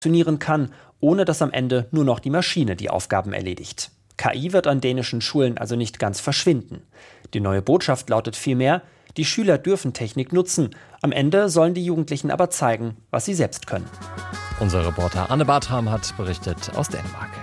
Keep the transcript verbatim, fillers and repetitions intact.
funktionieren kann, ohne dass am Ende nur noch die Maschine die Aufgaben erledigt. K I wird an dänischen Schulen also nicht ganz verschwinden. Die neue Botschaft lautet vielmehr: Die Schüler dürfen Technik nutzen. Am Ende sollen die Jugendlichen aber zeigen, was sie selbst können. Unser Reporter Anne Bartram hat berichtet aus Dänemark.